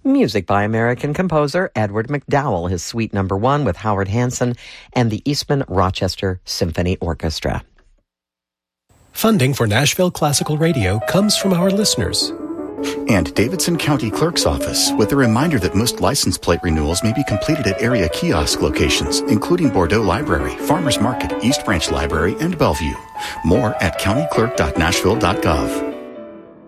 Music by American composer Edward McDowell, his Suite No. 1 with Howard Hanson and the Eastman Rochester Symphony Orchestra. Funding for Nashville Classical Radio comes from our listeners. And Davidson County Clerk's Office, with a reminder that most license plate renewals may be completed at area kiosk locations, including Bordeaux Library, Farmers Market, East Branch Library, and Bellevue. More at countyclerk.nashville.gov.